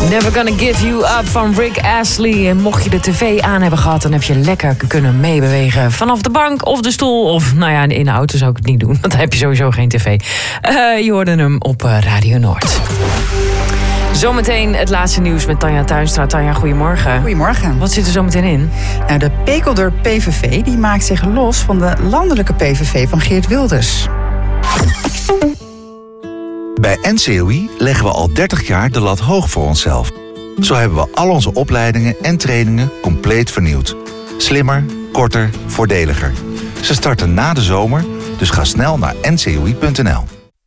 Never Gonna Give You Up van Rick Astley. En mocht je de tv aan hebben gehad, dan heb je lekker kunnen meebewegen. Vanaf de bank of de stoel. Of nou ja, in de auto zou ik het niet doen. Want dan heb je sowieso geen tv. Je hoorde hem op Radio Noord. Zometeen het laatste nieuws met Tanja Tuinstra. Tanja, goedemorgen. Goedemorgen. Wat zit er zo meteen in? Nou, de Pekelder PVV die maakt zich los van de landelijke PVV van Geert Wilders. Bij NCOI leggen we al 30 jaar de lat hoog voor onszelf. Zo hebben we al onze opleidingen en trainingen compleet vernieuwd. Slimmer, korter, voordeliger. Ze starten na de zomer, dus ga snel naar ncoi.nl.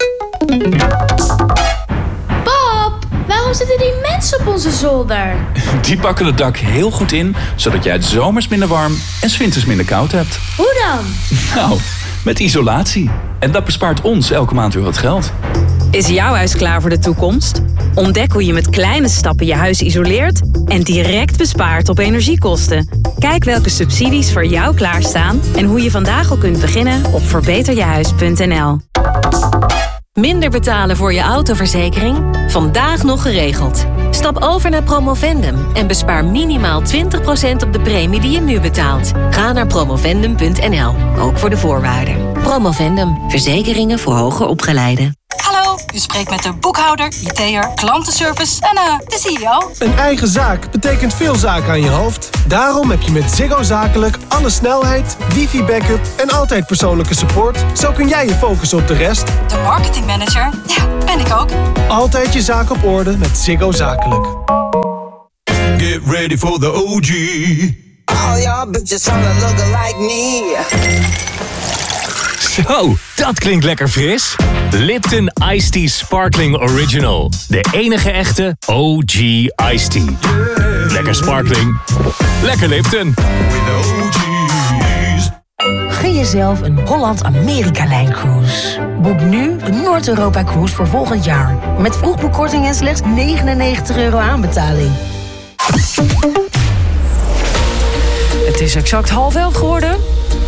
Waarom zitten die mensen op onze zolder? Die pakken het dak heel goed in, zodat jij het zomers minder warm en 's winters minder koud hebt. Hoe dan? Nou, met isolatie. En dat bespaart ons elke maand weer wat geld. Is jouw huis klaar voor de toekomst? Ontdek hoe je met kleine stappen je huis isoleert en direct bespaart op energiekosten. Kijk welke subsidies voor jou klaarstaan en hoe je vandaag al kunt beginnen op verbeterjehuis.nl. Minder betalen voor je autoverzekering? Vandaag nog geregeld. Stap over naar Promovendum en bespaar minimaal 20% op de premie die je nu betaalt. Ga naar promovendum.nl, ook voor de voorwaarden. Promovendum, verzekeringen voor hoger opgeleiden. Hallo, u spreekt met de boekhouder, IT'er, klantenservice en de CEO. Een eigen zaak betekent veel zaken aan je hoofd. Daarom heb je met Ziggo Zakelijk alle snelheid, wifi-backup en altijd persoonlijke support. Zo kun jij je focussen op de rest. De marketingmanager, ja, ben ik ook. Altijd je zaak op orde met Ziggo Zakelijk. Get ready for the OG. All y'all bitches wanna look like me. Zo, dat klinkt lekker fris. Lipton Iced Tea Sparkling Original. De enige echte OG Iced Tea. Yeah. Lekker sparkling. Lekker Lipton. Gun jezelf een Holland-Amerika-lijn-cruise. Boek nu een Noord-Europa-cruise voor volgend jaar. Met vroegboekkorting en slechts €99 aanbetaling. Het is exact 10:30 geworden.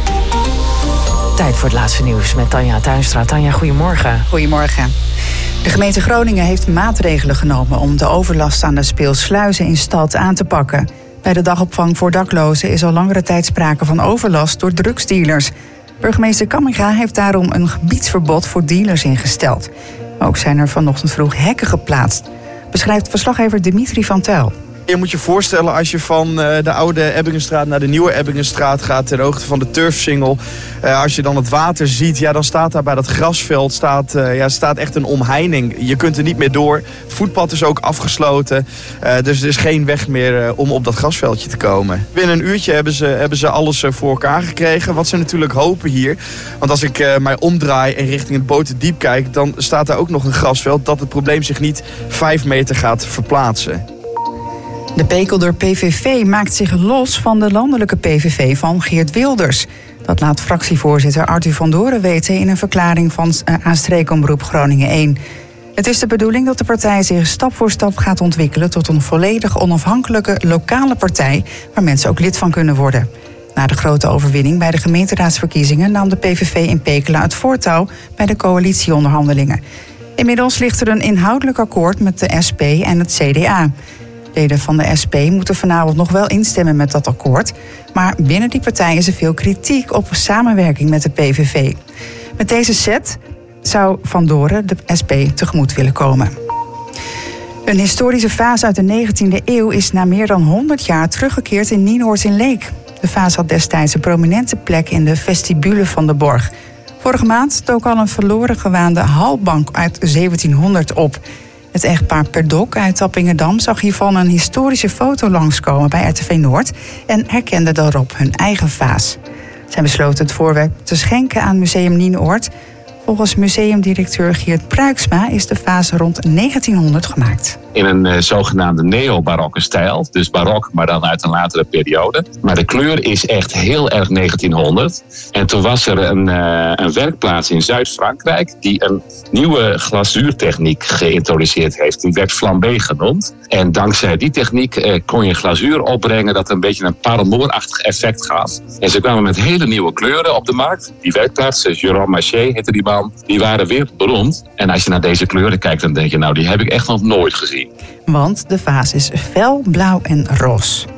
Tijd voor het laatste nieuws met Tanja Tuinstra. Tanja, goedemorgen. Goedemorgen. De gemeente Groningen heeft maatregelen genomen om de overlast aan de speelsluizen in stad aan te pakken. Bij de dagopvang voor daklozen is al langere tijd sprake van overlast door drugsdealers. Burgemeester Kamminga heeft daarom een gebiedsverbod voor dealers ingesteld. Ook zijn er vanochtend vroeg hekken geplaatst, beschrijft verslaggever Dimitri van Tel. Je moet je voorstellen als je van de oude Ebbingenstraat naar de nieuwe Ebbingenstraat gaat ter hoogte van de Turfsingel. Als je dan het water ziet, ja, dan staat daar bij dat grasveld staat echt een omheining. Je kunt er niet meer door. Het voetpad is ook afgesloten. Dus er is geen weg meer om op dat grasveldje te komen. Binnen een uurtje hebben ze alles voor elkaar gekregen. Wat ze natuurlijk hopen hier. Want als ik mij omdraai en richting het Boterdiep kijk, dan staat daar ook nog een grasveld dat het probleem zich niet 5 meter gaat verplaatsen. De Pekelder PVV maakt zich los van de landelijke PVV van Geert Wilders. Dat laat fractievoorzitter Arthur van Doren weten in een verklaring aan Streekomroep Groningen 1. Het is de bedoeling dat de partij zich stap voor stap gaat ontwikkelen tot een volledig onafhankelijke lokale partij waar mensen ook lid van kunnen worden. Na de grote overwinning bij de gemeenteraadsverkiezingen nam de PVV in Pekela het voortouw bij de coalitieonderhandelingen. Inmiddels ligt er een inhoudelijk akkoord met de SP en het CDA. Leden van de SP moeten vanavond nog wel instemmen met dat akkoord. Maar binnen die partij is er veel kritiek op samenwerking met de PVV. Met deze set zou Van Doren de SP tegemoet willen komen. Een historische vaas uit de 19e eeuw is na meer dan 100 jaar teruggekeerd in Nienoord in Leek. De vaas had destijds een prominente plek in de vestibule van de borg. Vorige maand dook al een verloren gewaande halbank uit 1700 op. Het echtpaar Perdok uit Tappingedam zag hiervan een historische foto langskomen bij RTV Noord en herkende daarop hun eigen vaas. Zij besloten het voorwerp te schenken aan Museum Nienoord. Volgens museumdirecteur Geert Pruiksma is de vaas rond 1900 gemaakt. In een zogenaamde neo-barokke stijl. Dus barok, maar dan uit een latere periode. Maar de kleur is echt heel erg 1900. En toen was er een werkplaats in Zuid-Frankrijk die een nieuwe glazuurtechniek geïntroduceerd heeft. Die werd flambé genoemd. En dankzij die techniek kon je glazuur opbrengen dat een beetje een paramoorachtig effect gaf. En ze kwamen met hele nieuwe kleuren op de markt. Die werkplaats, Jérôme Maché heette die man, die waren weer beroemd. En als je naar deze kleuren kijkt, dan denk je, nou, die heb ik echt nog nooit gezien. Want de vaas is fel, blauw en roze.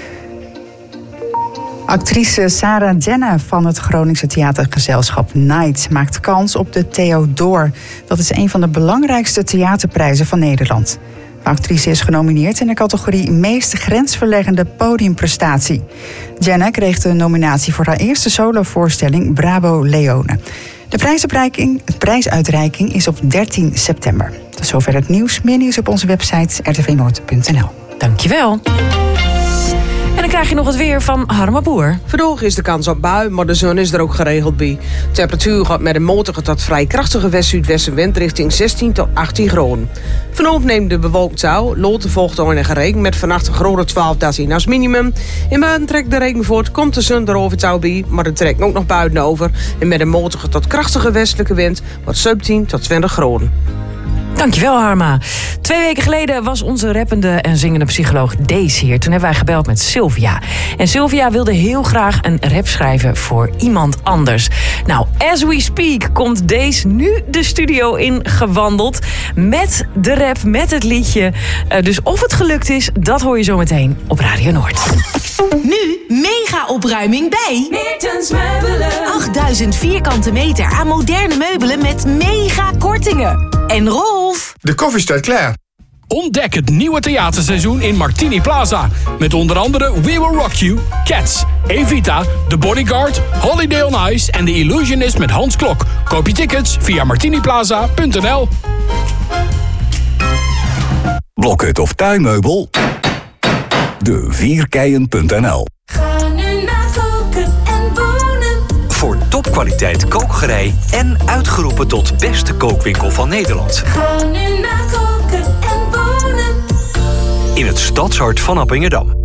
Actrice Sarah Jenna van het Groningse theatergezelschap Night maakt kans op de Theodor. Dat is een van de belangrijkste theaterprijzen van Nederland. De actrice is genomineerd in de categorie Meest grensverleggende podiumprestatie. Jenna kreeg de nominatie voor haar eerste solovoorstelling Bravo Leone. De prijsuitreiking is op 13 september. Tot zover het nieuws. Meer nieuws op onze website rtvnoord.nl. Dankjewel. En dan krijg je nog het weer van Harma Boer. Vandaag is de kans op bui, maar de zon is er ook geregeld bij. De temperatuur gaat met een matige tot vrij krachtige west-zuidwestenwind richting 16 tot 18 graden. Vanavond neemt de bewolkt touw, lote volgt enige regen met vannacht een grote 12 dasien als minimum. In buiten trekt de regen voort, komt de zon erover touw bij, maar het trekt ook nog buiten over. En met een matige tot krachtige westelijke wind wordt 17 tot 20 graden. Dankjewel, Harma. 2 weken geleden was onze rappende en zingende psycholoog Dace hier. Toen hebben wij gebeld met Sylvia. En Sylvia wilde heel graag een rap schrijven voor iemand anders. Nou, as we speak komt Dace nu de studio in gewandeld. Met de rap, met het liedje. Dus of het gelukt is, dat hoor je zo meteen op Radio Noord. Nu mega opruiming bij Meertens Meubelen. 8000 vierkante meter aan moderne meubelen met mega kortingen. En Rolf, de koffie staat klaar. Ontdek het nieuwe theaterseizoen in Martini Plaza. Met onder andere We Will Rock You, Cats, Evita, The Bodyguard, Holiday on Ice en The Illusionist met Hans Klok. Koop je tickets via martiniplaza.nl. Blokhut of tuinmeubel? De vierkeien.nl. Ga nu naar koken en wonen. Voor topkwaliteit kookgerei en uitgeroepen tot beste kookwinkel van Nederland. Ga nu naar koken en wonen. In het stadshart van Appingedam.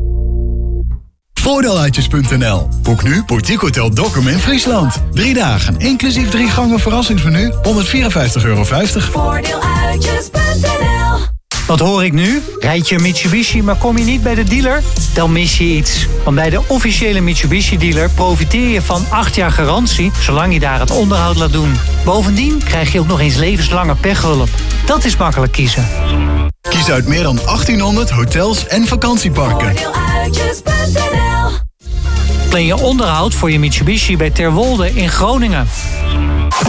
Voordeeluitjes.nl. Boek nu Boutique Hotel Dokkum in Friesland. 3 dagen, inclusief 3 gangen verrassingsmenu, €154,50. Voordeeluitjes.nl. Wat hoor ik nu? Rijd je een Mitsubishi, maar kom je niet bij de dealer? Dan mis je iets. Want bij de officiële Mitsubishi-dealer profiteer je van 8 jaar garantie, zolang je daar het onderhoud laat doen. Bovendien krijg je ook nog eens levenslange pechhulp. Dat is makkelijk kiezen. Kies uit meer dan 1800 hotels en vakantieparken. Voordeeluitjes.nl. Plan je onderhoud voor je Mitsubishi bij Terwolde in Groningen.